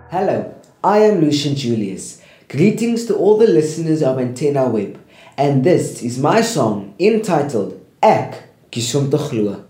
Hello, I am Lucian Julius. Greetings to all the listeners of Antenna Web, and this is my song entitled Ek Kisum Te Glo.